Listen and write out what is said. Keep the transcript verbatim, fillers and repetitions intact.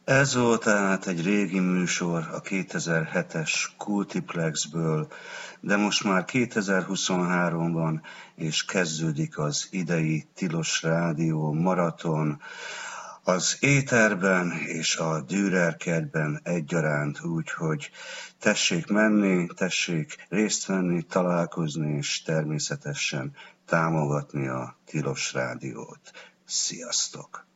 Ez volt tehát egy régi műsor a kétezer-hetes Kultiplexből, de most már kétezer-huszonhárom van, és kezdődik az idei Tilos Rádió maraton, az éterben és a Dürer kertben egyaránt, úgyhogy tessék menni, tessék részt venni, találkozni, és természetesen támogatni a Tilos Rádiót. Sziasztok!